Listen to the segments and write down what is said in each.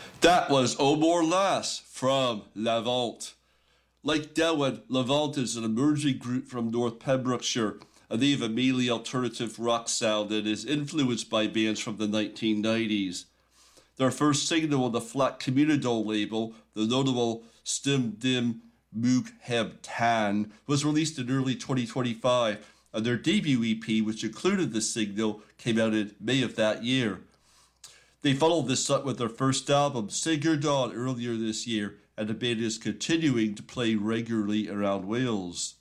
That was O More Lass from Lavant. Like Dewan, Lavant is an emerging group from North Pembrokeshire, and they have a mainly alternative rock sound and is influenced by bands from the 1990s. Their first single on the Flat Communidol label, the notable Stim Dim Moog Heb Tan, was released in early 2025, and their debut EP, which included the single, came out in May of that year. They followed this up with their first album, Sing Your Dawn, earlier this year, and the band is continuing to play regularly around Wales.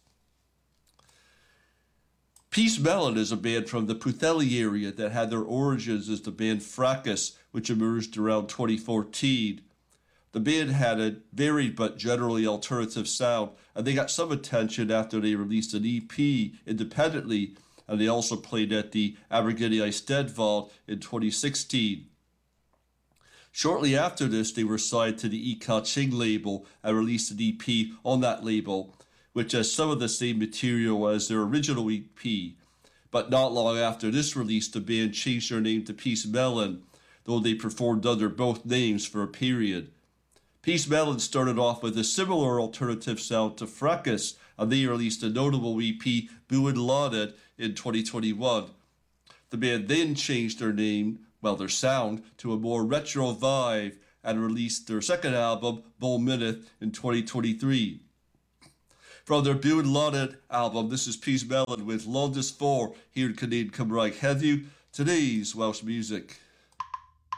Peace Melon is a band from the Pwllheli area that had their origins as the band Fracas, which emerged around 2014. The band had a varied but generally alternative sound, and they got some attention after they released an EP independently, and they also played at the Abergele Eisteddfod in 2016. Shortly after this, they were signed to the Ika Ching label and released an EP on that label, which has some of the same material as their original EP. But not long after this release, the band changed their name to Peace Melon, though they performed under both names for a period. Peace Melon started off with a similar alternative sound to Fracas, and they released a notable EP, Buin Lauded, in 2021. The band then changed their sound, to a more retro vibe and released their second album, Bull Minute, in 2023. From their Buin Lauded album, this is Peace Melon with Londis 4 here in Canadian Cymraeg Heddiw, today's Welsh music.